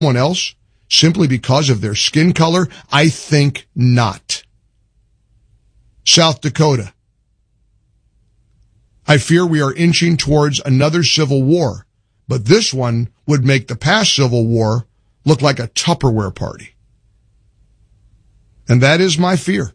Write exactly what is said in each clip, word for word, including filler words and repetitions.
someone else simply because of their skin color? I think not. South Dakota. I fear we are inching towards another civil war, but this one would make the past civil war look like a Tupperware party. And that is my fear.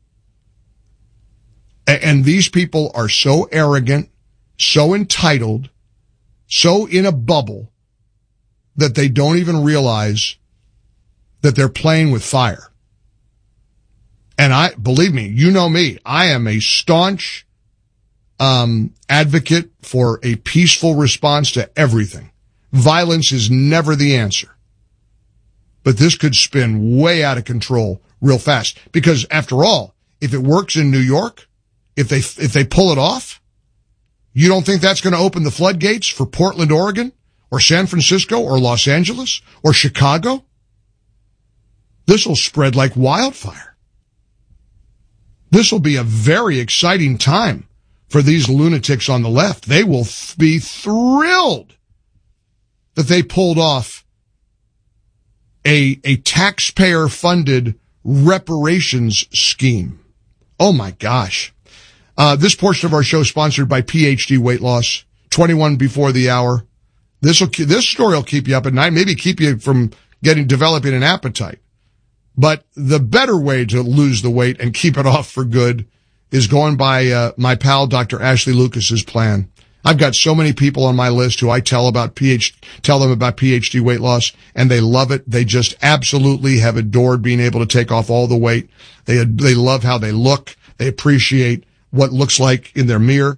And these people are so arrogant, so entitled, so in a bubble that they don't even realize that they're playing with fire. And I, believe me, you know me, I am a staunch um advocate for a peaceful response to everything. Violence is never the answer. But this could spin way out of control real fast. Because after all, if it works in New York, if they, if they pull it off, you don't think that's going to open the floodgates for Portland, Oregon, or San Francisco, or Los Angeles, or Chicago? This will spread like wildfire. This will be a very exciting time for these lunatics on the left. They will th- be thrilled that they pulled off a, a taxpayer-funded reparations scheme. Oh my gosh. Uh, this portion of our show is sponsored by P H D Weight Loss, twenty-one before the hour. This will, this story will keep you up at night, maybe keep you from getting, developing an appetite. But the better way to lose the weight and keep it off for good is going by, uh, my pal, Doctor Ashley Lucas's plan. I've got so many people on my list who I tell about P H, tell them about P H D weight loss, and they love it. They just absolutely have adored being able to take off all the weight. They, they love how they look. They appreciate what it looks like in their mirror.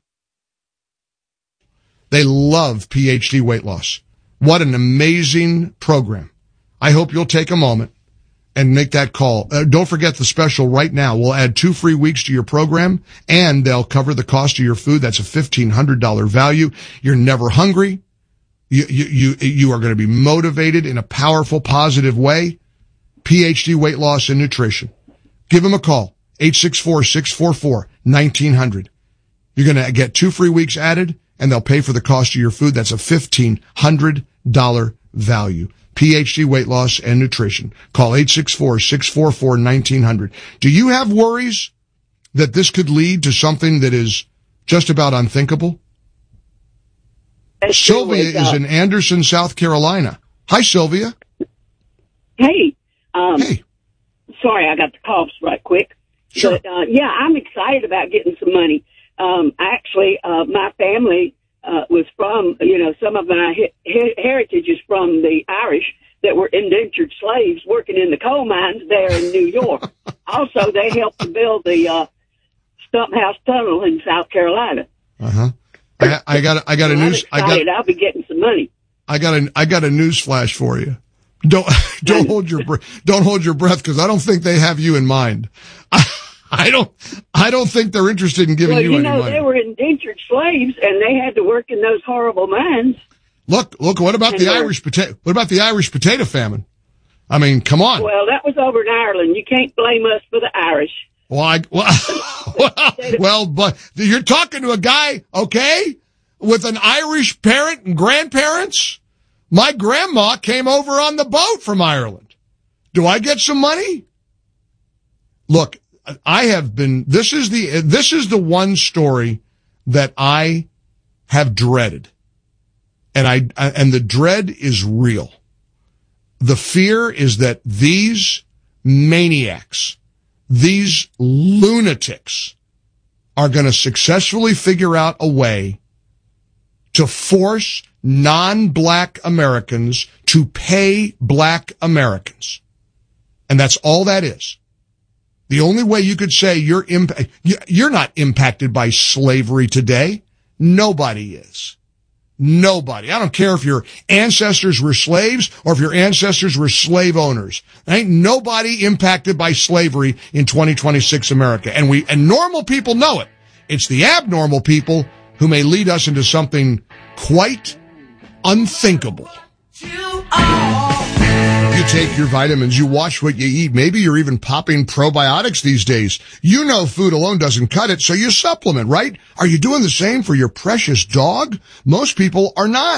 They love P H D weight loss. What an amazing program. I hope you'll take a moment and make that call. Uh, don't forget the special right now. We'll add two free weeks to your program, and they'll cover the cost of your food. That's a fifteen hundred dollars value. You're never hungry. You, you, you, you are going to be motivated in a powerful, positive way. P H D weight loss and nutrition. Give them a call. eight six four, six four four, one nine zero zero. You're going to get two free weeks added, and they'll pay for the cost of your food. That's a fifteen hundred dollars value. P H D weight loss and nutrition. Call eight six four, six four four, one nine zero zero. Do you have worries that this could lead to something that is just about unthinkable? That's Sylvia is in Anderson, South Carolina. Hi, Sylvia. Hey. Um, hey. Sorry, I got the coughs right quick. Sure. But, uh, yeah, I'm excited about getting some money. Um, actually, uh, my family Uh, was from, you know, some of my he- he- heritage is from the Irish that were indentured slaves working in the coal mines there in New York. Also, they helped to build the uh, Stump House Tunnel in South Carolina. Uh-huh. I, I got I got a news. I'm excited. I'll be getting some money. I got a I got a news flash for you. Don't don't hold your don't hold your breath, because I don't think they have you in mind. I, I don't, I don't think they're interested in giving well, you, you any know, money. They were indentured slaves, and they had to work in those horrible mines. Look, look, what about and the uh, Irish potato, what about the Irish potato famine? I mean, come on. Well, that was over in Ireland. You can't blame us for the Irish. Well, I, well, well, well, but you're talking to a guy, okay, with an Irish parent and grandparents. My grandma came over on the boat from Ireland. Do I get some money? Look, I have been, this is the, this is the one story that I have dreaded. And I, and the dread is real. The fear is that these maniacs, these lunatics are going to successfully figure out a way to force non-black Americans to pay black Americans. And that's all that is. The only way you could say you're imp- you're not impacted by slavery today. Nobody is. Nobody. I don't care if your ancestors were slaves or if your ancestors were slave owners. There ain't nobody impacted by slavery in twenty twenty-six America. And we, and normal people know it. It's the abnormal people who may lead us into something quite unthinkable. You are. You take your vitamins, you watch what you eat. Maybe you're even popping probiotics these days. You know food alone doesn't cut it, so you supplement, right? Are you doing the same for your precious dog? Most people are not.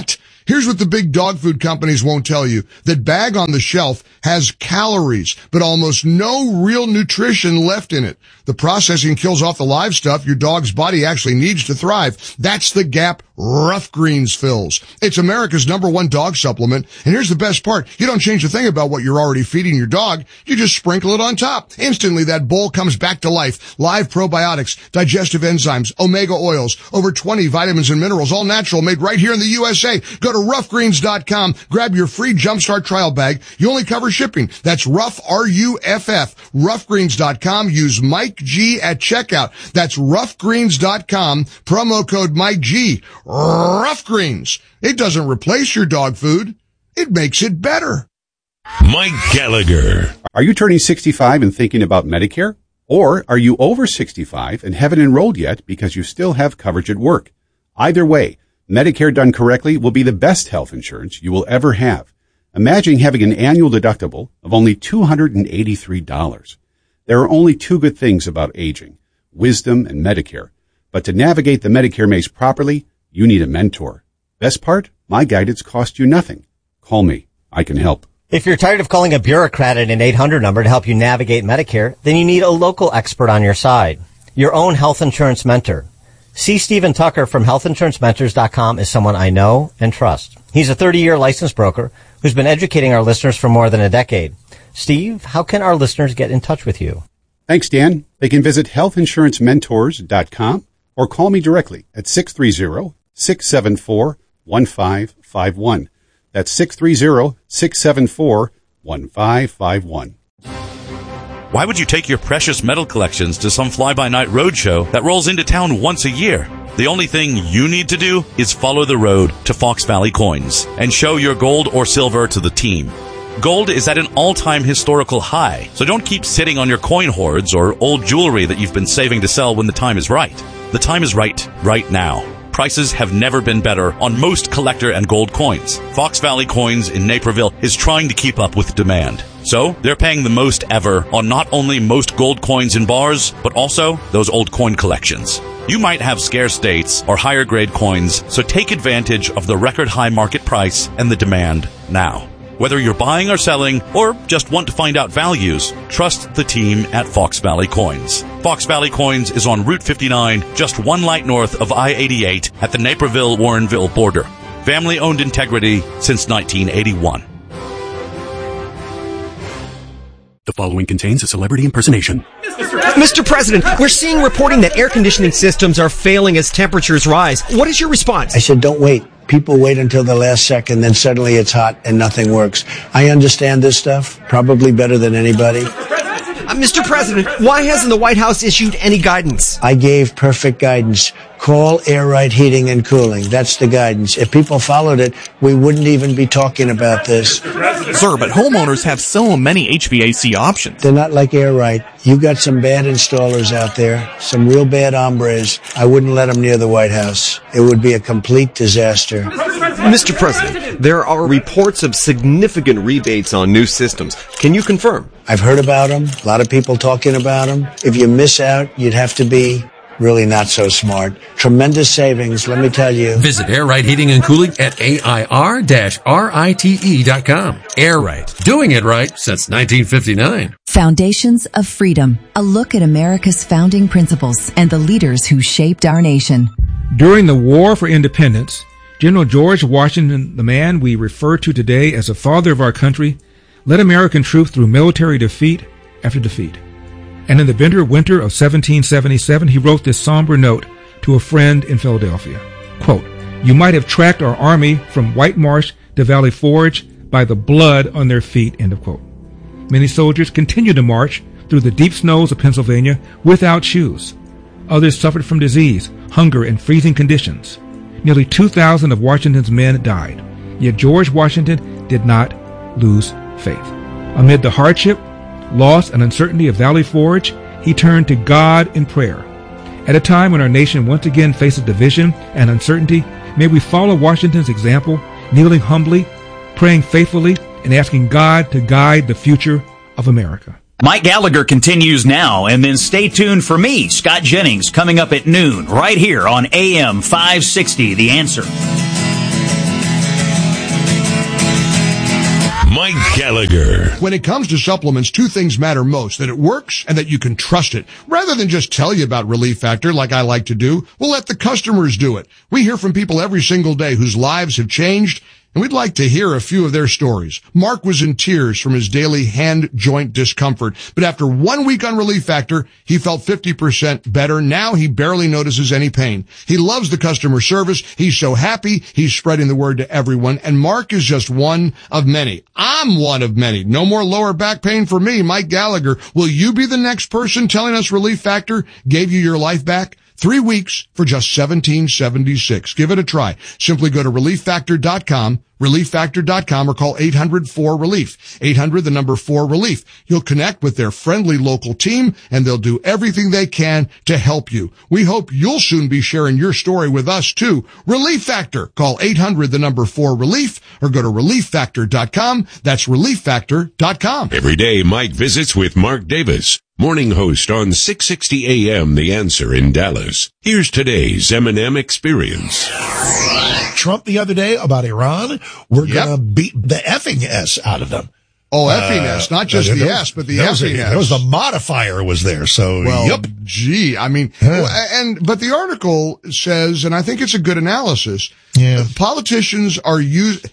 Here's what the big dog food companies won't tell you. That bag on the shelf has calories, but almost no real nutrition left in it. The processing kills off the live stuff your dog's body actually needs to thrive. That's the gap Rough Greens fills. It's America's number one dog supplement. And here's the best part. You don't change a thing about what you're already feeding your dog. You just sprinkle it on top. Instantly, that bowl comes back to life. Live probiotics, digestive enzymes, omega oils, over twenty vitamins and minerals, all natural, made right here in the U S A. Go to rough greens dot com. Grab your free Jumpstart trial bag. You only cover shipping. That's Rough, R U F F. rough greens dot com. Use Mike G at checkout. That's rough greens dot com. Promo code Mike G. Rough Greens. It doesn't replace your dog food. It makes it better. Mike Gallagher. Are you turning sixty-five and thinking about Medicare? Or are you over sixty-five and haven't enrolled yet because you still have coverage at work? Either way, Medicare done correctly will be the best health insurance you will ever have. Imagine having an annual deductible of only two hundred eighty-three dollars. There are only two good things about aging, wisdom and Medicare. But to navigate the Medicare maze properly, you need a mentor. Best part? My guidance costs you nothing. Call me. I can help. If you're tired of calling a bureaucrat at an eight hundred number to help you navigate Medicare, then you need a local expert on your side. Your own health insurance mentor. C. Stephen Tucker from health insurance mentors dot com is someone I know and trust. He's a thirty-year licensed broker who's been educating our listeners for more than a decade. Steve, how can our listeners get in touch with you? Thanks, Dan. They can visit health insurance mentors dot com or call me directly at six three zero, six seven four, one five five one. That's six three zero, six seven four, one five five one. Why would you take your precious metal collections to some fly-by-night roadshow that rolls into town once a year? The only thing you need to do is follow the road to Fox Valley Coins and show your gold or silver to the team. Gold is at an all-time historical high, so don't keep sitting on your coin hoards or old jewelry that you've been saving to sell when the time is right. The time is right, right now. Prices have never been better on most collector and gold coins. Fox Valley Coins in Naperville is trying to keep up with demand. So, they're paying the most ever on not only most gold coins in bars, but also those old coin collections. You might have scarce dates or higher grade coins, so take advantage of the record high market price and the demand now. Whether you're buying or selling, or just want to find out values, trust the team at Fox Valley Coins. Fox Valley Coins is on Route fifty-nine, just one light north of I eighty-eight at the Naperville-Warrenville border. Family-owned integrity since nineteen eighty-one. The following contains a celebrity impersonation. Mister President, we're seeing reporting that air conditioning systems are failing as temperatures rise. What is your response? I said, don't wait. People wait until the last second, then suddenly it's hot and nothing works. I understand this stuff, probably better than anybody. Uh, Mister President, why hasn't the White House issued any guidance? I gave perfect guidance. Call Air Right Heating and Cooling. That's the guidance. If people followed it, we wouldn't even be talking about this. Sir, but homeowners have so many H V A C options. They're not like Air Right. You got some bad installers out there, some real bad hombres. I wouldn't let them near the White House. It would be a complete disaster. Mister President, there are reports of significant rebates on new systems. Can you confirm? I've heard about them. A lot of people talking about them. If you miss out, you'd have to be really not so smart. Tremendous savings, let me tell you. Visit Air Right Heating and Cooling at A I R R I T E dot com. Air Right, doing it right since nineteen fifty-nine. Foundations of Freedom, a look at America's founding principles and the leaders who shaped our nation. During the War for Independence, General George Washington, the man we refer to today as the father of our country, led American troops through military defeat after defeat. And in the bitter winter of seventeen seventy-seven, he wrote this somber note to a friend in Philadelphia. Quote, "You might have tracked our army from White Marsh to Valley Forge by the blood on their feet," end of quote. Many soldiers continued to march through the deep snows of Pennsylvania without shoes. Others suffered from disease, hunger, and freezing conditions. Nearly two thousand of Washington's men died. Yet George Washington did not lose faith. Amid the hardship, loss, and uncertainty of Valley Forge, he turned to God in prayer. At a time when our nation once again faces division and uncertainty, may we follow Washington's example, kneeling humbly, praying faithfully, and asking God to guide the future of America. Mike Gallagher continues now, and then stay tuned for me, Scott Jennings, coming up at noon, right here on A M five sixty, The Answer. Mike Gallagher. When it comes to supplements, two things matter most, that it works and that you can trust it. Rather than just tell you about Relief Factor like I like to do, we'll let the customers do it. We hear from people every single day whose lives have changed, and we'd like to hear a few of their stories. Mark was in tears from his daily hand joint discomfort, but after one week on Relief Factor, he felt fifty percent better. Now he barely notices any pain. He loves the customer service. He's so happy. He's spreading the word to everyone, and Mark is just one of many. I'm one of many. No more lower back pain for me, Mike Gallagher. Will you be the next person telling us Relief Factor gave you your life back? Three weeks for just seventeen seventy-six. Give it a try. Simply go to relief factor dot com, relief factor dot com, or call eight hundred four relief. eight hundred, the number four relief. You'll connect with their friendly local team, and they'll do everything they can to help you. We hope you'll soon be sharing your story with us too. Relief Factor. Call eight hundred, the number four relief, or go to relief factor dot com. That's relief factor dot com. Every day, Mike visits with Mark Davis, morning host on six sixty A M The Answer in Dallas. Here's today's M and M Experience. Trump the other day about Iran. We're yep. going to beat the effing S out of them. Oh, effing uh, S, not just uh, the was, S, but the effing a, S. That was the modifier was there, so, well, yep. Gee, I mean, yeah. and, but the article says, and I think it's a good analysis, yeah. politicians are used,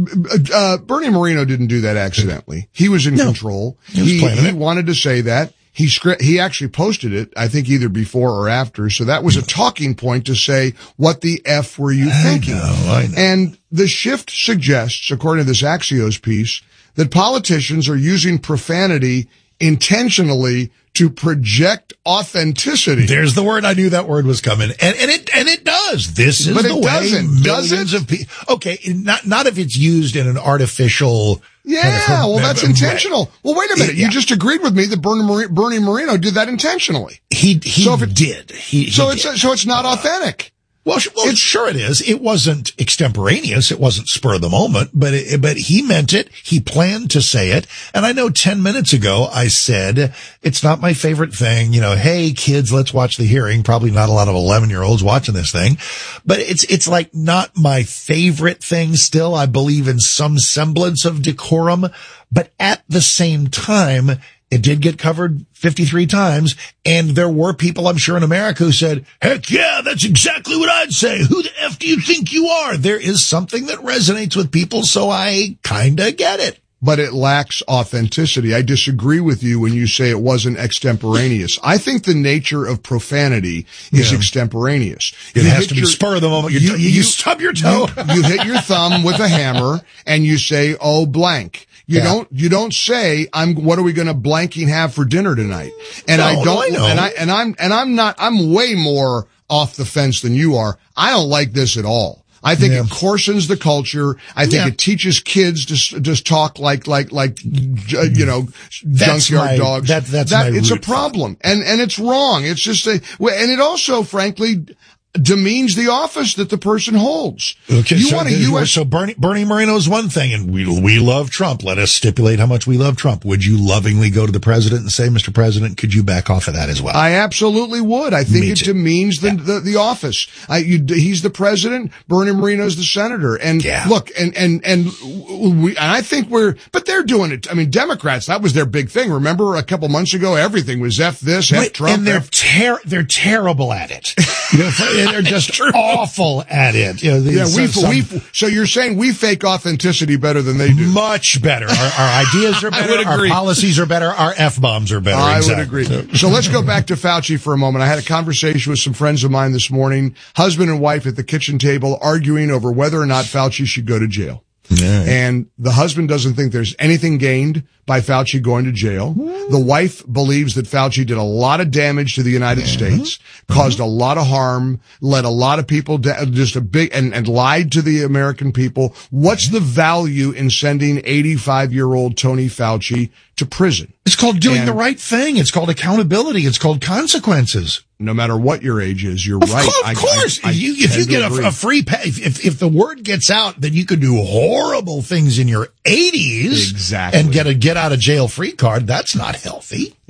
uh, Bernie Moreno didn't do that accidentally. He was in no. control. He, was he, he wanted to say that. He script, he actually posted it, I think either before or after. So that was a talking point to say, what the F were you thinking? I know, I know. And the shift suggests, according to this Axios piece, that politicians are using profanity intentionally to project authenticity. There's the word. I knew that word was coming. And, and it, and it does. This is but the it way doesn't. millions Does it? of people, okay, not, not if it's used in an artificial. Yeah, kind of, well, that's intentional. Well, wait a minute. Yeah. You just agreed with me that Bernie, Bernie Moreno did that intentionally. He, he so if it, did. He, he so did. it's, so it's not authentic. Well, well it's, sure it is. It wasn't extemporaneous. It wasn't spur of the moment, but it, but he meant it. He planned to say it. And I know ten minutes ago I said, it's not my favorite thing. You know, hey kids, let's watch the hearing. Probably not a lot of eleven year olds watching this thing, but it's, it's like not my favorite thing still. I believe in some semblance of decorum, but at the same time, it did get covered fifty-three times, and there were people, I'm sure, in America who said, heck yeah, that's exactly what I'd say. Who the F do you think you are? There is something that resonates with people, so I kinda get it. But it lacks authenticity. I disagree with you when you say it wasn't extemporaneous. I think the nature of profanity is yeah. extemporaneous. It you has to be your, spur of the moment. You, you, you, you stub your toe. You, you hit your thumb with a hammer, and you say, oh, blank. You yeah. don't, you don't say, I'm, what are we going to blanking have for dinner tonight? And no, I don't, no, I know. and I, and I'm, and I'm not, I'm way more off the fence than you are. I don't like this at all. I think yeah. it coarsens the culture. I think yeah. it teaches kids to just talk like, like, like, you know, that's junkyard my, dogs. That, that's that, my it's a root problem. And, and it's wrong. It's just a, and it also, frankly, demeans the office that the person holds. Okay, you so, want a U S so Bernie, Bernie Moreno is one thing, and we we love Trump. Let us stipulate how much we love Trump. Would you lovingly go to the president and say, Mister President, could you back off of that as well? I absolutely would. I think Me it too. demeans the, yeah. the the office. I, you, he's the president. Bernie Moreno's the senator. And yeah. look, and and and we and I think we're, but they're doing it. I mean, Democrats, that was their big thing. Remember, a couple months ago, everything was F this, F Wait, Trump, and they're F- ter- they're terrible at it. You know, they're just awful at it. You know, yeah, we, some, we, so you're saying we fake authenticity better than they do? Much better. Our, our ideas are better. Our policies are better. Our F-bombs are better. I exactly. would agree. So let's go back to Fauci for a moment. I had a conversation with some friends of mine this morning, husband and wife at the kitchen table arguing over whether or not Fauci should go to jail. Yeah. And the husband doesn't think there's anything gained by Fauci going to jail. Mm. The wife believes that Fauci did a lot of damage to the United yeah. States, caused mm-hmm. a lot of harm, led a lot of people da- just a big, and, and lied to the American people. What's the value in sending eighty-five year old Tony Fauci to prison? It's called doing and, the right thing. It's called accountability. It's called consequences. No matter what your age is, you're of right. Course, of course. I, I, I you, if you get a, a free pay, if, if the word gets out that you could do horrible things in your eighties exactly. and get a get out of jail free card, that's not healthy.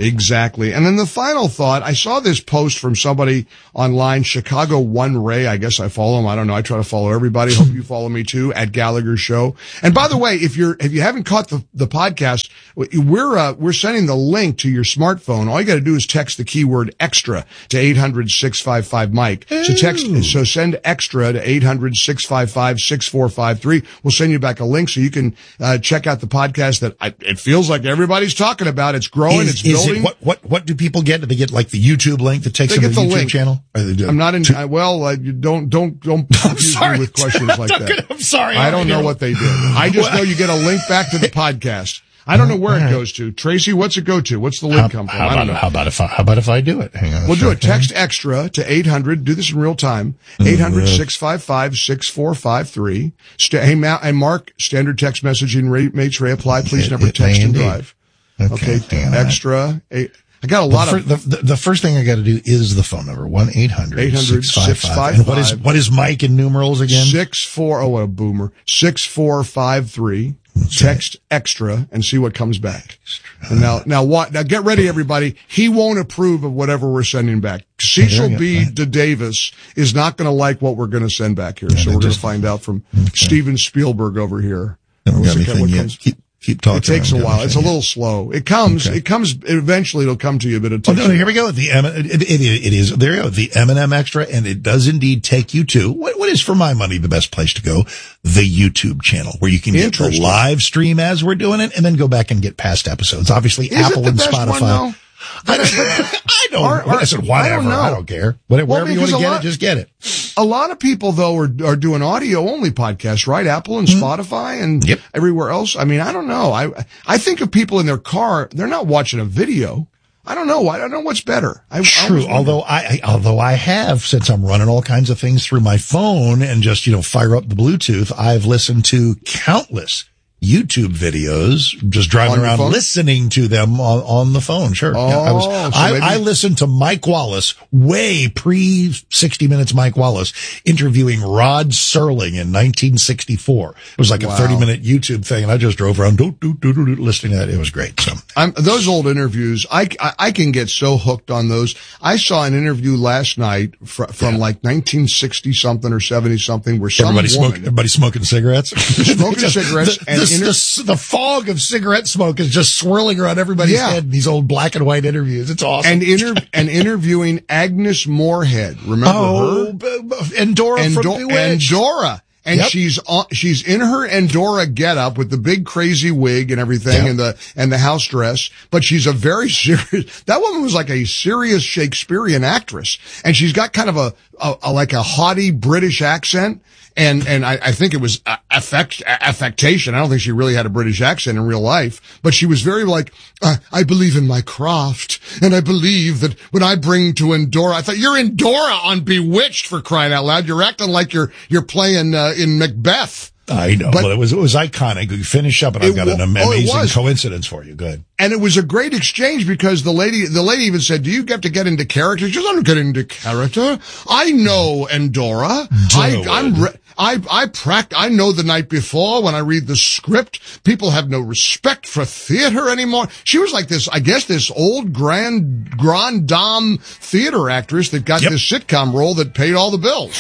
Exactly. And then the final thought, I saw this post from somebody online, Chicago One Ray. I guess I follow him. I don't know. I try to follow everybody. Hope you follow me too, at Gallagher Show. And by the way, if you're, if you haven't caught the, the podcast, we're, uh, we're sending the link to your smartphone. All you got to do is text the keyword extra to eight hundred, six five five, Mike. So text, so send extra to eight hundred, six five five, six four five three. We'll send you back a link so you can, uh, check out the podcast that I, it feels like everybody's talking about. It's growing. Is, it's building. Is it, what, what, what do people get? Do they get like the YouTube link that takes they them to the YouTube link. channel? I'm not in, I, well, uh, you don't, don't, don't confuse me with questions like that. I'm sorry. I don't know what they did. I just know you get a link back to the podcast. I don't know where it goes to. Tracy, what's it go to? What's the link how, come from? How I about, don't know. How about if I, how about if I do it? Hang on. We'll do it. Text extra to eight hundred. Do this in real time. eight hundred, six five five, six four five three. St- hey, Ma- and Mark, standard text messaging rate, mates may apply. Please never text and drive. Okay. okay. Extra. Eight. I got a lot the, of. The, the, the first thing I got to do is the phone number one eight hundred, six five five. And what is what is Mike in numerals again? Six four. Oh, what a boomer! Six four five three. Text extra and see what comes back. And now, now what? Now get ready, everybody. He won't approve of whatever we're sending back. Cecil B. DeDavis is not going to like what we're going to send back here. So we're going to find out from Steven Spielberg over here. Don't got anything yet. Keep, keep talking. It takes a while. It's a little slow. It comes, okay. it comes, eventually it'll come to you, but it takes oh, no, here we go. The M, it, it, it is, there you go. The M and M Extra, and it does indeed take you to, what, what is for my money the best place to go? The YouTube channel, where you can get the live stream as we're doing it, and then go back and get past episodes. Obviously, is Apple and Spotify. I don't, I don't, our, our, I said, whatever. I don't, know. I don't care. Whatever, well, wherever you want to get lot, it, just get it. A lot of people, though, are, are doing audio only podcasts, right? Apple and mm-hmm. Spotify and yep. everywhere else. I mean, I don't know. I, I think of people in their car, they're not watching a video. I don't know. I don't know what's better. I, True. I although I, I, although I have, since I'm running all kinds of things through my phone and just, you know, fire up the Bluetooth, I've listened to countless YouTube videos, just driving around listening to them on, on the phone. Sure. Oh, yeah, I was, so I, maybe... I listened to Mike Wallace, way pre sixty minutes Mike Wallace, interviewing Rod Serling in nineteen sixty-four. It was like wow. a thirty minute YouTube thing, and I just drove around do, do, do, do, do, listening to that. It was great. So I'm, those old interviews, I, I, I can get so hooked on those. I saw an interview last night fr- from yeah. like nineteen sixty something or seventy something where some everybody woman, smoking, everybody smoking cigarettes, smoking just, cigarettes, the, and the, Inter- the, the fog of cigarette smoke is just swirling around everybody's yeah. head in these old black and white interviews. It's awesome. And inter- and interviewing Agnes Moorehead. Remember oh, her? B- B- Endora Endo- from Bewitched. Endora. And yep. she's on, she's in her Endora getup with the big crazy wig and everything yep. and the, and the house dress. But she's a very serious, that woman was like a serious Shakespearean actress. And she's got kind of a, a, a like a haughty British accent. And, and I, I think it was affect, affectation. I don't think she really had a British accent in real life, but she was very like, uh, I believe in my craft, and I believe that when I bring to Endora, I thought, you're Endora on Bewitched, for crying out loud. You're acting like you're, you're playing, uh, in Macbeth. I know, but well, it was, it was iconic. You finish up and I've got an amazing oh, coincidence for you. Good. And it was a great exchange because the lady, the lady even said, do you get to get into character? She goes, I don't get into character. I know Endora. I, I'm, re- I, I pract, I know the night before when I read the script, people have no respect for theater anymore. She was like this, I guess this old grand, grand dame theater actress that got yep. this sitcom role that paid all the bills.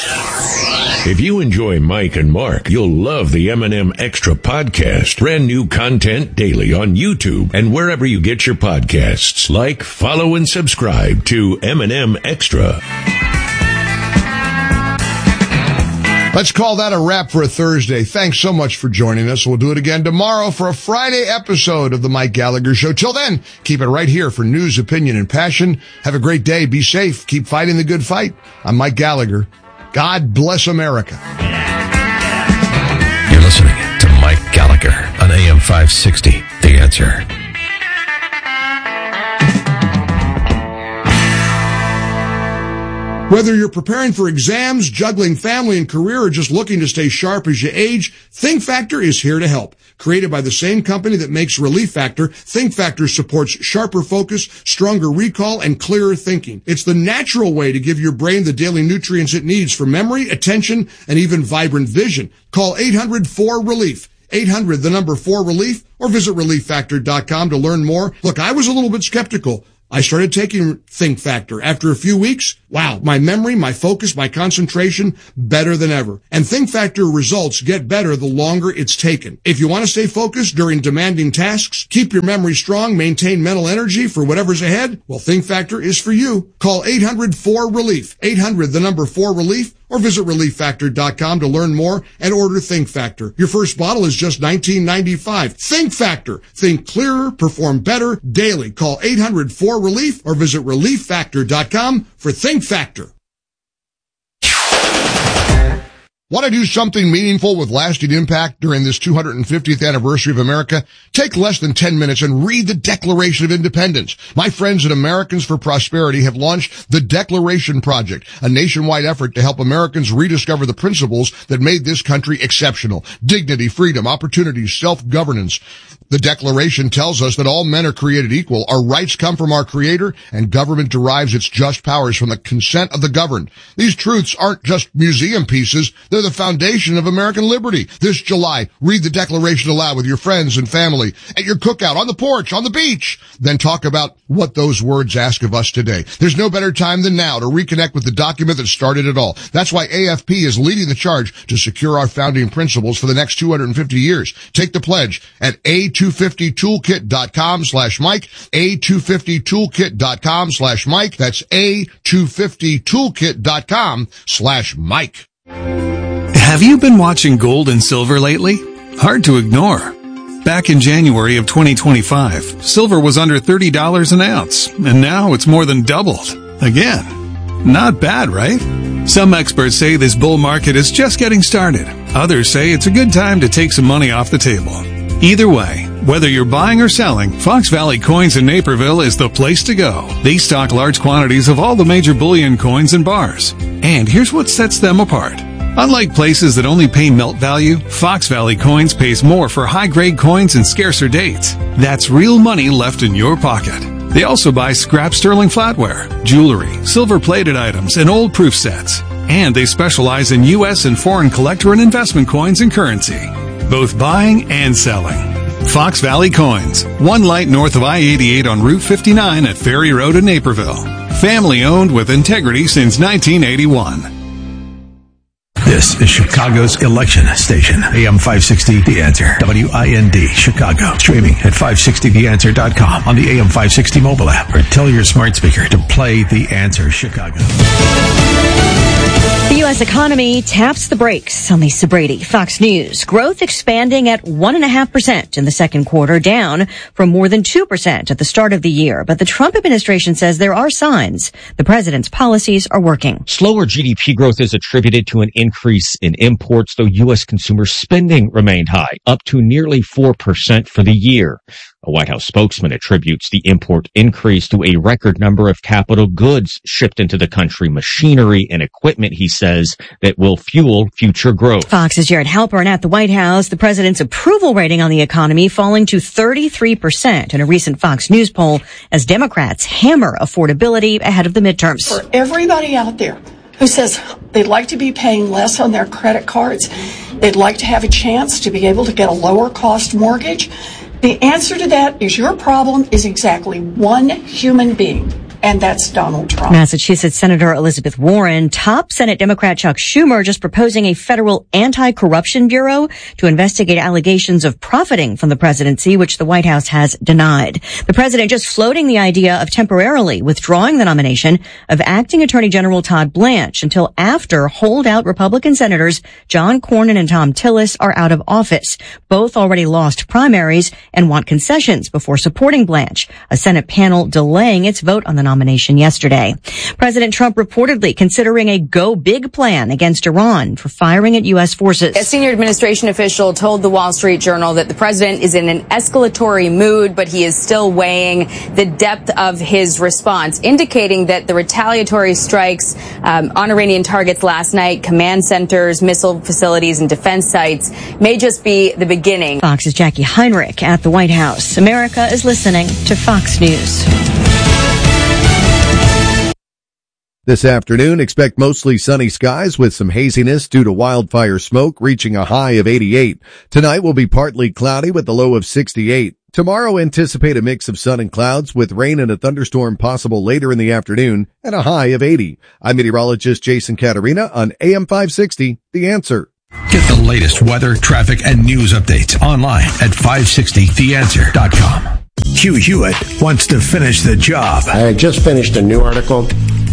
If you enjoy Mike and Mark, you'll love the M and M Extra podcast. Brand new content daily on YouTube and wherever you get your podcasts. Like, follow, and subscribe to M and M Extra. Let's call that a wrap for a Thursday. Thanks so much for joining us. We'll do it again tomorrow for a Friday episode of The Mike Gallagher Show. Till then, keep it right here for news, opinion, and passion. Have a great day. Be safe. Keep fighting the good fight. I'm Mike Gallagher. God bless America. You're listening to Mike Gallagher on A M five sixty. The Answer. Whether you're preparing for exams, juggling family and career, or just looking to stay sharp as you age, Think Factor is here to help. Created by the same company that makes Relief Factor, Think Factor supports sharper focus, stronger recall, and clearer thinking. It's the natural way to give your brain the daily nutrients it needs for memory, attention, and even vibrant vision. Call eight hundred four relief. eight hundred, the number four relief, or visit relief factor dot com to learn more. Look, I was a little bit skeptical. I started taking Think Factor. After a few weeks, wow, my memory, my focus, my concentration, better than ever. And Think Factor results get better the longer it's taken. If you want to stay focused during demanding tasks, keep your memory strong, maintain mental energy for whatever's ahead, well, Think Factor is for you. Call eight hundred four relief, eight hundred the number four relief, or visit relief factor dot com to learn more and order Think Factor. Your first bottle is just nineteen ninety-five. Think Factor. Think clearer, perform better daily. Call eight hundred four relief or visit relief factor dot com for Think Factor. Want to do something meaningful with lasting impact during this two hundred fiftieth anniversary of America? Take less than ten minutes and read the Declaration of Independence. My friends at Americans for Prosperity have launched the Declaration Project, a nationwide effort to help Americans rediscover the principles that made this country exceptional. Dignity, freedom, opportunity, self-governance. The Declaration tells us that all men are created equal, our rights come from our Creator, and government derives its just powers from the consent of the governed. These truths aren't just museum pieces, they're the foundation of American liberty. This July, read the Declaration aloud with your friends and family, at your cookout, on the porch, on the beach. Then talk about what those words ask of us today. There's no better time than now to reconnect with the document that started it all. That's why A F P is leading the charge to secure our founding principles for the next two hundred fifty years. Take the pledge at A two fifty toolkit dot com slash Mike, A two fifty toolkit dot com slash Mike. That's A two fifty toolkit dot com slash Mike. Have you been watching gold and silver lately? Hard to ignore. Back in January of twenty twenty-five, silver was under thirty dollars an ounce, and now it's more than doubled. Again. Not bad, right? Some experts say this bull market is just getting started. Others say it's a good time to take some money off the table. Either way, whether you're buying or selling, Fox Valley Coins in Naperville is the place to go. They stock large quantities of all the major bullion coins and bars. And here's what sets them apart. Unlike places that only pay melt value, Fox Valley Coins pays more for high-grade coins and scarcer dates. That's real money left in your pocket. They also buy scrap sterling flatware, jewelry, silver-plated items, and old proof sets. And they specialize in U S and foreign collector and investment coins and currency, both buying and selling. Fox Valley Coins, one light north of I eighty-eight on Route fifty-nine at Ferry Road in Naperville. Family owned with integrity since nineteen eighty-one. This is Chicago's election station. A M five sixty The Answer. W I N D, Chicago. Streaming at five sixty the answer dot com on the A M five sixty mobile app, or tell your smart speaker to play The Answer Chicago. The U S economy taps the brakes on Lisa Brady. Fox News. Growth expanding at one point five percent in the second quarter, down from more than two percent at the start of the year. But the Trump administration says there are signs the president's policies are working. Slower G D P growth is attributed to an increase in imports, though U S consumer spending remained high, up to nearly four percent for the year. A White House spokesman attributes the import increase to a record number of capital goods shipped into the country, machinery and equipment, he says, that will fuel future growth. Fox's Jared Halpern at the White House. The president's approval rating on the economy falling to thirty-three percent in a recent Fox News poll as Democrats hammer affordability ahead of the midterms. For everybody out there who says they'd like to be paying less on their credit cards, they'd like to have a chance to be able to get a lower cost mortgage, the answer to that is your problem is exactly one human being, and that's Donald Trump. Massachusetts Senator Elizabeth Warren, top Senate Democrat Chuck Schumer just proposing a federal anti-corruption bureau to investigate allegations of profiting from the presidency, which the White House has denied. The president just floating the idea of temporarily withdrawing the nomination of acting Attorney General Todd Blanche until after holdout Republican senators John Cornyn and Thom Tillis are out of office. Both already lost primaries and want concessions before supporting Blanche. A Senate panel delaying its vote on the nomination. nomination yesterday. President Trump reportedly considering a go big plan against Iran for firing at U S forces. A senior administration official told the Wall Street Journal that the president is in an escalatory mood, but he is still weighing the depth of his response, indicating that the retaliatory strikes um, on Iranian targets last night, command centers, missile facilities, and defense sites may just be the beginning. Fox's Jackie Heinrich at the White House. America is listening to Fox News. This afternoon, expect mostly sunny skies with some haziness due to wildfire smoke reaching a high of eighty-eight. Tonight will be partly cloudy with a low of sixty-eight. Tomorrow, anticipate a mix of sun and clouds with rain and a thunderstorm possible later in the afternoon and a high of eighty. I'm meteorologist Jason Caterina on A M five sixty, The Answer. Get the latest weather, traffic, and news updates online at five sixty the answer dot com. Hugh Hewitt wants to finish the job. I just finished a new article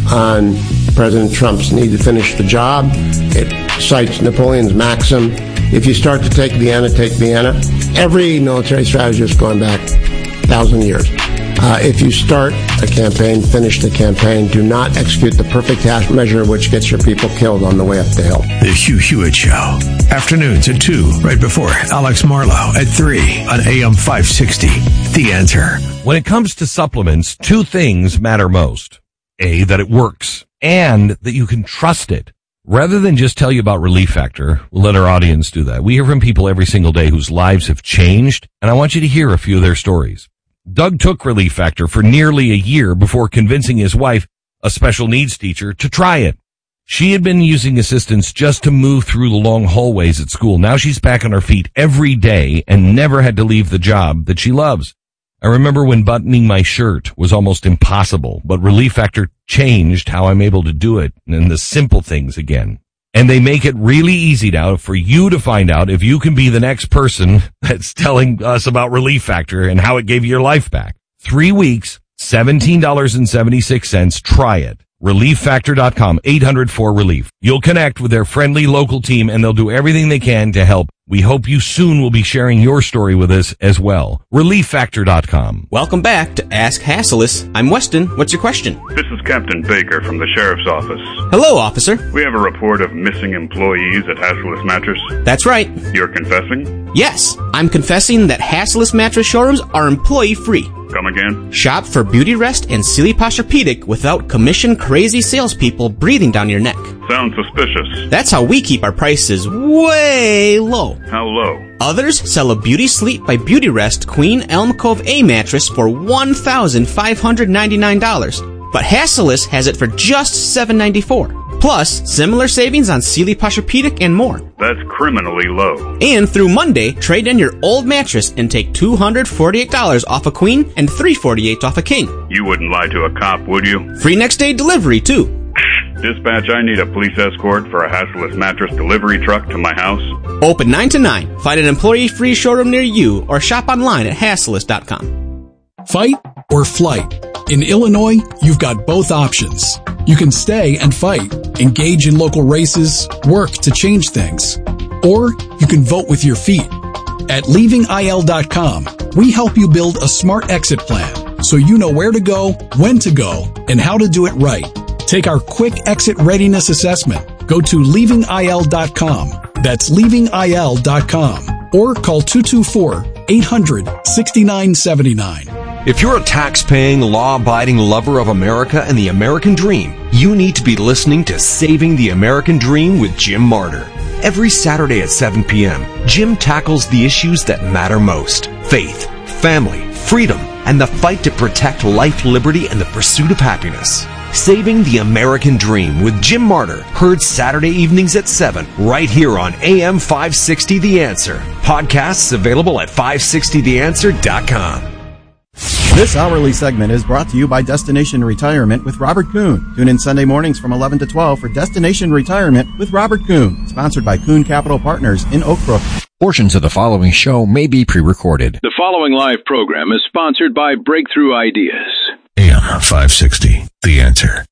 on President Trump's need to finish the job. It cites Napoleon's maxim, if you start to take Vienna, take Vienna. Every military strategist going back a thousand years. Uh, if you start a campaign, finish the campaign. Do not execute the perfect half measure, which gets your people killed on the way up the hill. The Hugh Hewitt Show. Afternoons at two, right before Alex Marlowe at three on A M five sixty. The Answer. When it comes to supplements, two things matter most. A, that it works, and that you can trust it. Rather than just tell you about Relief Factor, we'll let our audience do that. We hear from people every single day whose lives have changed, and I want you to hear a few of their stories. Doug took Relief Factor for nearly a year before convincing his wife, a special needs teacher, to try it. She had been using assistance just to move through the long hallways at school. Now she's back on her feet every day and never had to leave the job that she loves. I remember when buttoning my shirt was almost impossible, but Relief Factor changed how I'm able to do it and the simple things again. And they make it really easy now for you to find out if you can be the next person that's telling us about Relief Factor and how it gave you your life back. Three weeks, seventeen dollars and seventy-six cents. Try it. relief factor dot com, eight hundred four relief. You'll connect with their friendly local team and they'll do everything they can to help. We hope you soon will be sharing your story with us as well. relief factor dot com. Welcome back to Ask Hassleus. I'm Weston. What's your question? This is Captain Baker from the Sheriff's Office. Hello, officer. We have a report of missing employees at Hassleus Mattress. That's right. You're confessing? Yes, I'm confessing that Hassleus Mattress showrooms are employee-free. Come again? Shop for Beauty Rest and Sealy Posturepedic without commission-crazy salespeople breathing down your neck. Sounds suspicious. That's how we keep our prices way low. How low? Others sell a Beauty Sleep by Beauty Rest Queen Elm Cove A mattress for one thousand five hundred ninety-nine dollars, but Hassleus has it for just seven hundred ninety-four dollars. Plus, similar savings on Sealy Posturepedic and more. That's criminally low. And through Monday, trade in your old mattress and take two hundred forty-eight dollars off a queen and three hundred forty-eight dollars off a king. You wouldn't lie to a cop, would you? Free next day delivery, too. Dispatch, I need a police escort for a Hassleus Mattress delivery truck to my house. Open nine to nine. Find an employee-free showroom near you or shop online at hassleus dot com. Fight or flight? In Illinois, you've got both options. You can stay and fight, engage in local races, work to change things. Or you can vote with your feet. At leaving I L dot com, we help you build a smart exit plan so you know where to go, when to go, and how to do it right. Take our quick exit readiness assessment. Go to leaving I L dot com. That's leaving I L dot com. Or call two two four, eight hundred, sixty-nine seventy-nine. If you're a tax-paying, law-abiding lover of America and the American dream, you need to be listening to Saving the American Dream with Jim Martyr. Every Saturday at seven p.m., Jim tackles the issues that matter most: faith, family, freedom, and the fight to protect life, liberty, and the pursuit of happiness. Saving the American Dream with Jim Martyr, heard Saturday evenings at seven, right here on A M five sixty The Answer. Podcasts available at five sixty the answer dot com. This hourly segment is brought to you by Destination Retirement with Robert Kuhn. Tune in Sunday mornings from eleven to twelve for Destination Retirement with Robert Kuhn, sponsored by Kuhn Capital Partners in Oak Brook. Portions of the following show may be pre-recorded. The following live program is sponsored by Breakthrough Ideas. A M five sixty, The Answer.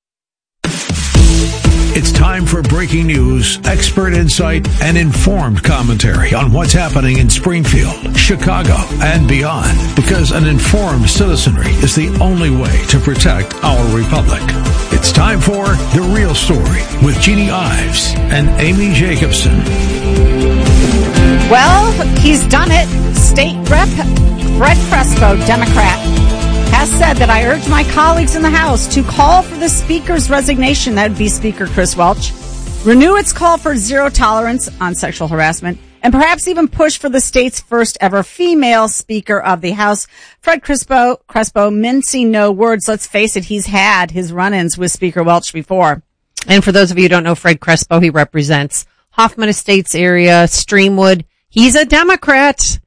It's time for breaking news, expert insight, and informed commentary on what's happening in Springfield, Chicago, and beyond. Because an informed citizenry is the only way to protect our republic. It's time for The Real Story with Jeannie Ives and Amy Jacobson. Well, he's done it. State Rep Fred Crespo, Democrat, has said that I urge my colleagues in the House to call for the Speaker's resignation. That would be Speaker Chris Welch. Renew its call for zero tolerance on sexual harassment, and perhaps even push for the state's first ever female Speaker of the House. Fred Crespo, Crespo, mincing no words. Let's face it, he's had his run-ins with Speaker Welch before. And for those of you who don't know Fred Crespo, he represents Hoffman Estates area, Streamwood. He's a Democrat.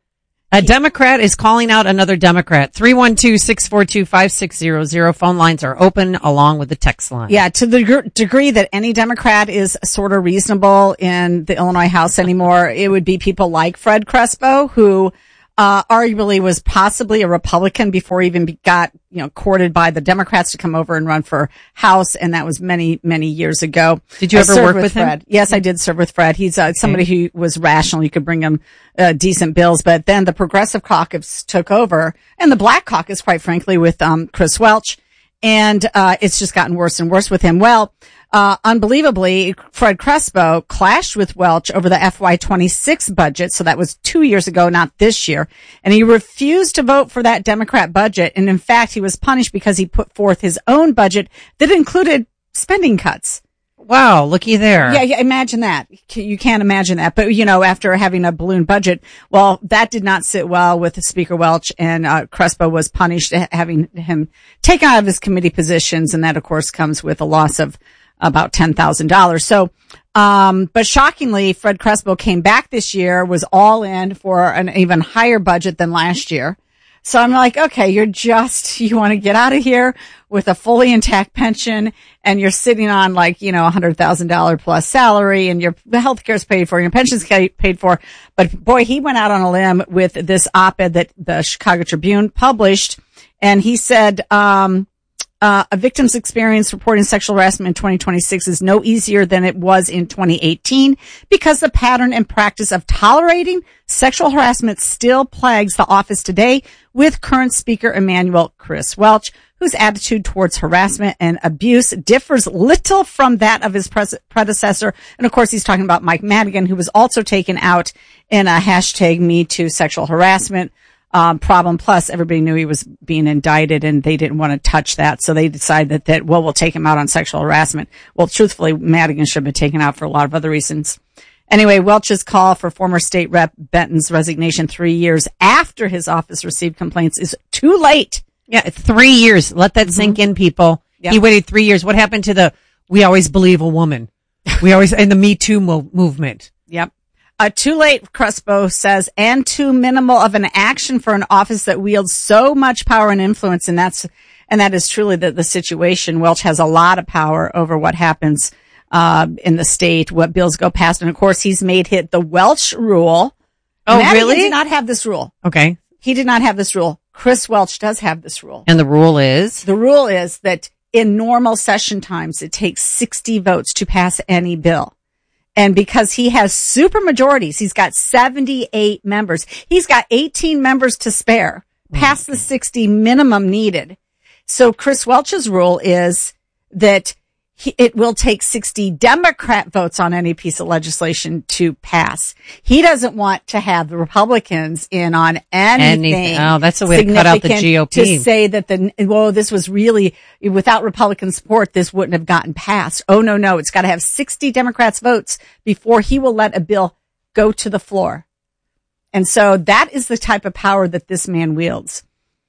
A Democrat is calling out another Democrat. three one two, six four two, five six zero zero. Phone lines are open along with the text line. Yeah, to the gr- degree that any Democrat is sort of reasonable in the Illinois House anymore, it would be people like Fred Crespo, who uh arguably was possibly a Republican before he even be- got, you know, courted by the Democrats to come over and run for House, and that was many, many years ago. Did you I ever served work with with him? Fred. Yes, I did serve with Fred. He's uh, somebody who was rational. You could bring him uh, decent bills, but then the Progressive Caucus took over, and the Black Caucus, quite frankly, with um Chris Welch, and uh it's just gotten worse and worse with him. Well, Uh, unbelievably, Fred Crespo clashed with Welch over the F Y twenty-six budget. So that was two years ago, not this year. And he refused to vote for that Democrat budget. And in fact, he was punished because he put forth his own budget that included spending cuts. Wow, looky there. Yeah, yeah, imagine that. You can't imagine that. But, you know, after having a balloon budget, well, that did not sit well with Speaker Welch, and uh, Crespo was punished, having him taken out of his committee positions. And that, of course, comes with a loss of about ten thousand dollars. So, um, but shockingly, Fred Crespo came back this year, was all in for an even higher budget than last year. So I'm like, okay, you're just, you want to get out of here with a fully intact pension, and you're sitting on like, you know, a hundred thousand dollar plus salary, and your health care is paid for, your pension's paid for. But boy, he went out on a limb with this op-ed that the Chicago Tribune published, and he said, um, Uh, a victim's experience reporting sexual harassment in twenty twenty-six is no easier than it was in twenty eighteen because the pattern and practice of tolerating sexual harassment still plagues the office today, with current Speaker Emanuel Chris Welch, whose attitude towards harassment and abuse differs little from that of his pres- predecessor. And of course, he's talking about Mike Madigan, who was also taken out in a hashtag Me Too sexual harassment Um, problem. Plus, everybody knew he was being indicted, and they didn't want to touch that. So they decided that, that, well, we'll take him out on sexual harassment. Well, truthfully, Madigan should have been taken out for a lot of other reasons. Anyway, Welch's call for former state rep Benton's resignation three years after his office received complaints is too late. Yeah, three years. Let that sink in, people. Yep. He waited three years. What happened to the, we always believe a woman? We always, in the Me Too mo- movement. Yep. Uh, too late, Crespo says, and too minimal of an action for an office that wields so much power and influence. And that's, and that is truly the, the situation. Welch has a lot of power over what happens, uh, in the state, what bills go past. And of course, he's made hit the Welch rule. Oh, Madigan really? did not have this rule. Okay. He did not have this rule. Chris Welch does have this rule. And the rule is? The rule is that in normal session times, it takes sixty votes to pass any bill. And because he has super majorities, he's got seventy-eight members. He's got eighteen members to spare, past the sixty minimum needed. So Chris Welch's rule is that he, it will take sixty Democrat votes on any piece of legislation to pass. He doesn't want to have the Republicans in on anything. Anything. Oh, that's a way to cut out the G O P. To say that the, well, this was really, without Republican support, this wouldn't have gotten passed. Oh, no, no. It's got to have sixty Democrats votes before he will let a bill go to the floor. And so that is the type of power that this man wields.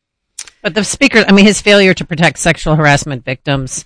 But the speaker, I mean, his failure to protect sexual harassment victims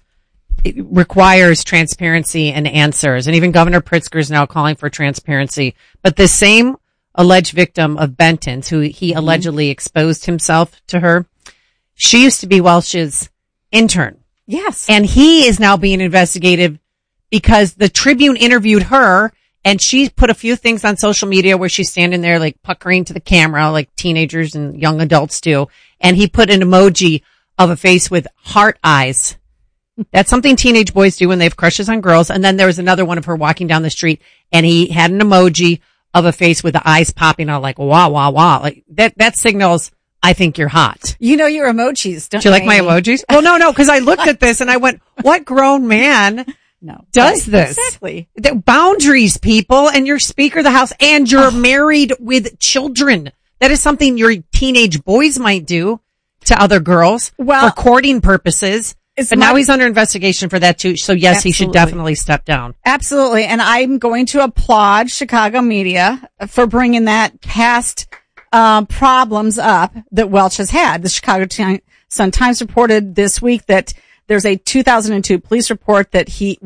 requires transparency and answers. And even Governor Pritzker is now calling for transparency. But the same alleged victim of Benton's, who he mm-hmm. allegedly exposed himself to her, she used to be Welch's intern. Yes. And he is now being investigated because the Tribune interviewed her, and she put a few things on social media where she's standing there like puckering to the camera like teenagers and young adults do. And he put an emoji of a face with heart eyes. That's something teenage boys do when they have crushes on girls. And then there was another one of her walking down the street, and he had an emoji of a face with the eyes popping out like wah, wah, wah. Like that, that signals, I think you're hot. You know your emojis, don't you? Do you like Amy? my emojis? Well, no, no, because I looked at this and I went, what grown man no, does right. this? Exactly. The boundaries, people, and you're Speaker of the House, and you're oh. married with children. That is something your teenage boys might do to other girls well, for courting purposes. But now he's under investigation for that too. So yes, absolutely. He should definitely step down. Absolutely. And I'm going to applaud Chicago media for bringing that past uh, problems up that Welch has had. The Chicago Sun Times reported this week that there's a two thousand two police report that he, where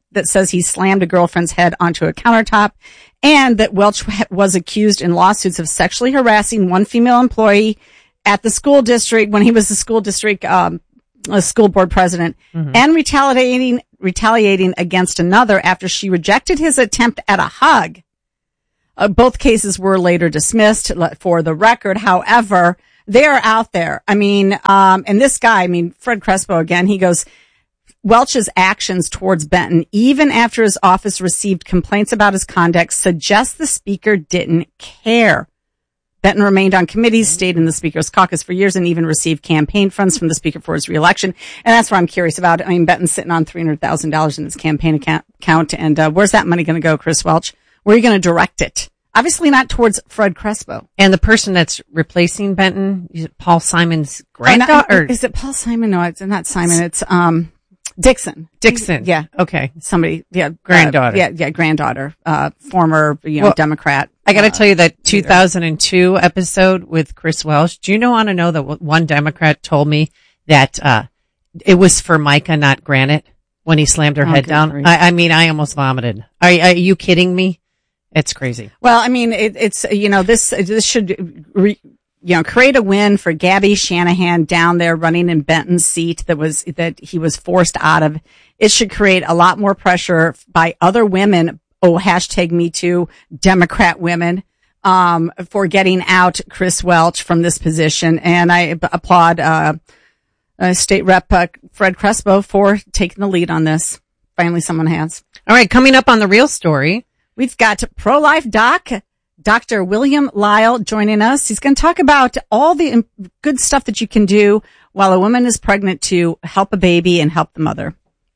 that says he slammed a girlfriend's head onto a countertop, and that Welch was accused in lawsuits of sexually harassing one female employee at the school district when he was the school district um, a school board president, mm-hmm. and retaliating retaliating against another after she rejected his attempt at a hug. Uh, both cases were later dismissed. For the record, however, they are out there. I mean, um, and this guy, I mean, Fred Crespo again, he goes, Welch's actions towards Benton, even after his office received complaints about his conduct, suggests the speaker didn't care. Benton remained on committees, stayed in the speaker's caucus for years, and even received campaign funds from the speaker for his reelection. And that's what I'm curious about. I mean, Benton's sitting on three hundred thousand dollars in his campaign account, account and uh, where's that money going to go, Chris Welch? Where are you going to direct it? Obviously not towards Fred Crespo. And the person that's replacing Benton, is it Paul Simon's granddaughter? Oh, not, is it Paul Simon? No, it's not Simon. It's um Dixon. Dixon. Yeah. Okay. Somebody. Yeah. Granddaughter. Uh, yeah. Yeah. Granddaughter. Uh, former, you know, well, Democrat. I got to uh, tell you that two thousand two episode with Chris Welch. Do you know, want to know that one Democrat told me that, uh, it was for Micah, not Granite, when he slammed her oh, head down? I, I mean, I almost vomited. Are, are you kidding me? It's crazy. Well, I mean, it, it's, you know, this, this should, re, you know, create a win for Gabby Shanahan down there running in Benton's seat that was, that he was forced out of. It should create a lot more pressure by other women. Oh, hashtag Me Too, Democrat women, um, for getting out Chris Welch from this position. And I b- applaud, uh, uh, State Rep uh, Fred Crespo for taking the lead on this. Finally, someone has. All right. Coming up on The Real Story, we've got pro-life doc, Doctor William Lyle joining us. He's going to talk about all the good stuff that you can do while a woman is pregnant to help a baby and help the mother.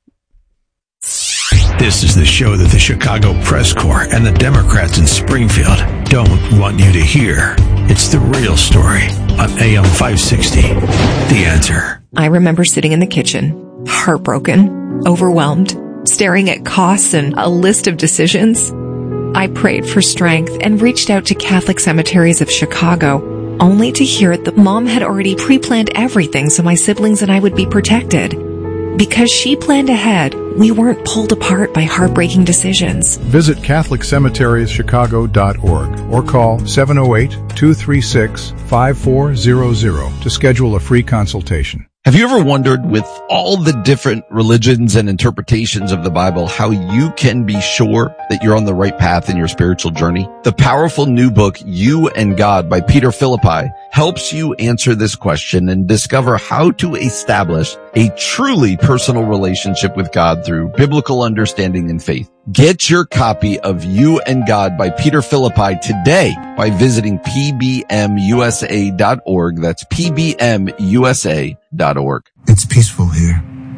This is the show that the Chicago Press Corps and the Democrats in Springfield don't want you to hear. It's The Real Story on A M five sixty. The Answer. I remember sitting in the kitchen, heartbroken, overwhelmed, staring at costs and a list of decisions. I prayed for strength and reached out to Catholic Cemeteries of Chicago, only to hear that Mom had already pre-planned everything so my siblings and I would be protected. Because she planned ahead, we weren't pulled apart by heartbreaking decisions. Visit Catholic Cemeteries Chicago dot org or call seven oh eight, two three six, five four zero zero to schedule a free consultation. Have you ever wondered, with all the different religions and interpretations of the Bible, how you can be sure that you're on the right path in your spiritual journey? The powerful new book, You and God by Peter Philippi, helps you answer this question and discover how to establish a truly personal relationship with God through biblical understanding and faith. Get your copy of You and God by Peter Philippi today by visiting P B M U S A dot org. That's P B M U S A dot org. It's peaceful here.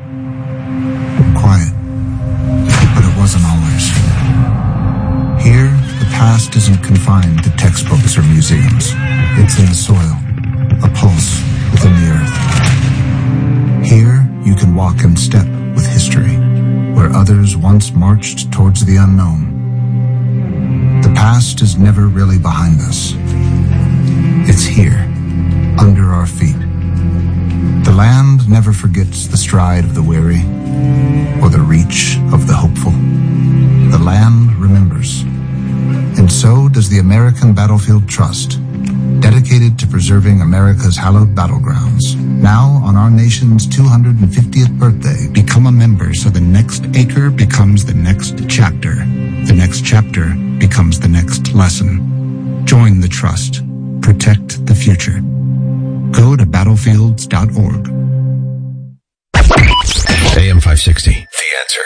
Quiet. But it wasn't always. Here, the past isn't confined to textbooks or museums. It's in the soil, a pulse within the earth. Here, you can walk in step with history, where others once marched towards the unknown. The past is never really behind us. It's here, under our feet. The land never forgets the stride of the weary or the reach of the hopeful. The land remembers. And so does the American Battlefield Trust, dedicated to preserving America's hallowed battlegrounds. Now, on our nation's two hundred fiftieth birthday, become a member so the next acre becomes the next chapter. The next chapter becomes the next lesson. Join the trust. Protect the future. Go to battlefields dot org. A M five sixty. The Answer.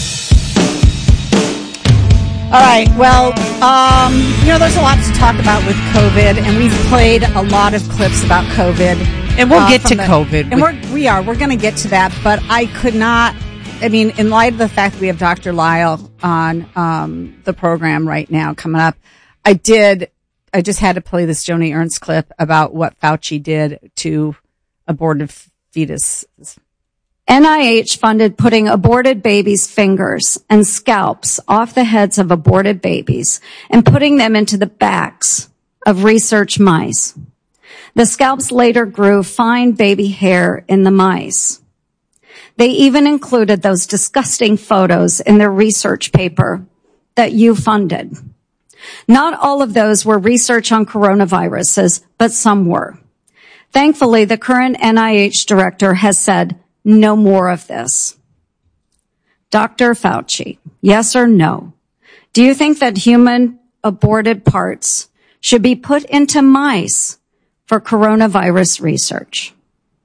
All right. Well, um, you know, there's a lot to talk about with COVID, and we've played a lot of clips about COVID. And we'll uh, get to the, COVID. And we're, we are. We're going to get to that. But I could not, I mean, in light of the fact that we have Doctor Lyle on um, the program right now coming up, I did, I just had to play this Joni Ernst clip about what Fauci did to aborted fetuses. N I H funded putting aborted babies' fingers and scalps off the heads of aborted babies and putting them into the backs of research mice. The scalps later grew fine baby hair in the mice. They even included those disgusting photos in their research paper that you funded. Not all of those were research on coronaviruses, but some were. Thankfully, the current N I H director has said, no more of this. Doctor Fauci, yes or no? Do you think that human aborted parts should be put into mice for coronavirus research?